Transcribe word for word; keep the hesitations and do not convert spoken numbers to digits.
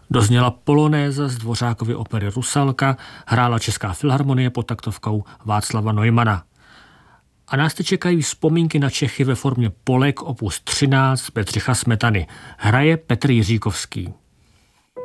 Dozněla polonéza z Dvořákovy opery Rusalka, hrála Česká filharmonie pod taktovkou Václava Neumana. A nás teď čekají vzpomínky na Čechy ve formě polek opus třináct Bedřicha Smetany. Hraje Petr Jiříkovský.